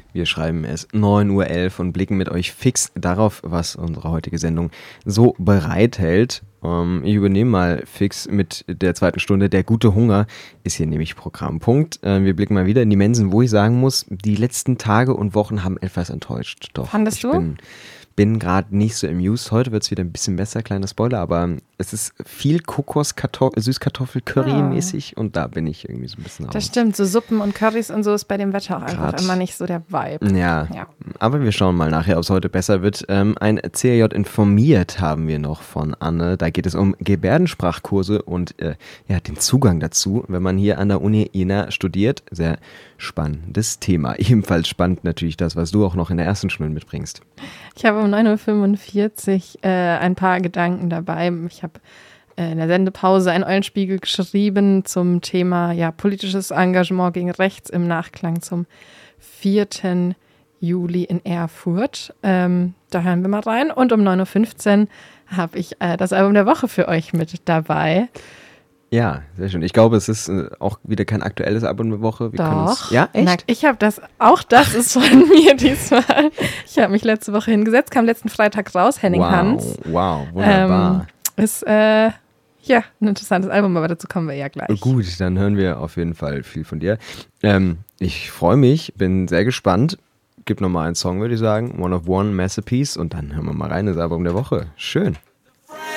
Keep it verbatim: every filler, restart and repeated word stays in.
Wir schreiben es neun Uhr elf und blicken mit euch fix darauf, was unsere heutige Sendung so bereithält. Ähm, ich übernehme mal fix mit der zweiten Stunde. Der gute Hunger ist hier nämlich Programmpunkt. Äh, wir blicken mal wieder in die Mensen, wo ich sagen muss, die letzten Tage und Wochen haben etwas enttäuscht. Doch, Fandest ich du? bin, bin gerade nicht so amused. Heute wird es wieder ein bisschen besser, kleiner Spoiler, aber es ist viel Kokos-Süßkartoffel-Curry-mäßig und da bin ich irgendwie so ein bisschen raus. Das stimmt, so Suppen und Currys und so ist bei dem Wetter auch einfach Grad. immer nicht so der Vibe. Ja, Ja. aber wir schauen mal nachher, ob es heute besser wird. Ähm, ein C R J informiert haben wir noch von Anne. Da geht es um Gebärdensprachkurse und äh, ja, den Zugang dazu, wenn man hier an der Uni Jena studiert. Sehr spannendes Thema. Ebenfalls spannend natürlich das, was du auch noch in der ersten Stunde mitbringst. Ich habe um neun Uhr fünfundvierzig äh, ein paar Gedanken dabei. Ich habe äh, in der Sendepause einen Eulenspiegel geschrieben zum Thema ja, politisches Engagement gegen rechts im Nachklang zum vierten Juli in Erfurt. Ähm, da hören wir mal rein. Und um neun Uhr fünfzehn habe ich äh, das Album der Woche für euch mit dabei. Ja, sehr schön. Ich glaube, es ist äh, auch wieder kein aktuelles Album der Woche. Wir können uns, Doch. ja, echt? Na, ich habe das, auch das ist von mir diesmal. Ich habe mich letzte Woche hingesetzt, kam letzten Freitag raus, Henning wow, Hans. wow, wunderbar. Ähm, ist, äh, ja, ein interessantes Album, aber dazu kommen wir ja gleich. Gut, dann hören wir auf jeden Fall viel von dir. Ähm, ich freue mich, bin sehr gespannt. Gib nochmal einen Song, würde ich sagen. One of One, Masterpiece. Und dann hören wir mal rein, das Album der Woche. Schön.